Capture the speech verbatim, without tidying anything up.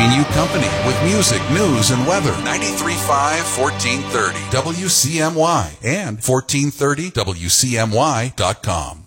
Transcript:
keeping you company with music, news, and weather. ninety-three point five, fourteen thirty W C M Y and fourteen thirty W C M Y dot com.